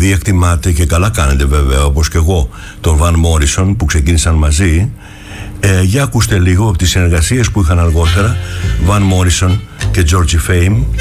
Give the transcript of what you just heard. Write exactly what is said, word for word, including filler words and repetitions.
επειδή εκτιμάτε και καλά κάνετε βέβαια, όπως και εγώ, τον Van Morrison που ξεκίνησαν μαζί, ε, για ακούστε λίγο από τις συνεργασίες που είχαν αργότερα Van Morrison και Georgie Fame.